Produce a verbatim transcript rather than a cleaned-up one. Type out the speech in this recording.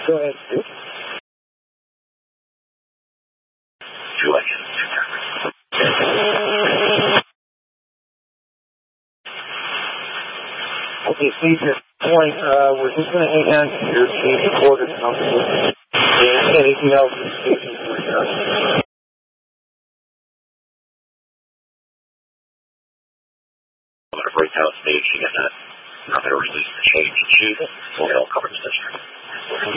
Go ahead, Stu. Julian. Okay, Steve, your point, uh, we're just going to hang on to your team supporters company. And anything else in the station for sure. I'm going to break down stage. You're not going to release the change and choose it. So it'll cover the system.